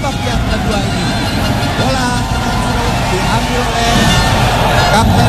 babak yang kedua ini. Bola diambil oleh kapten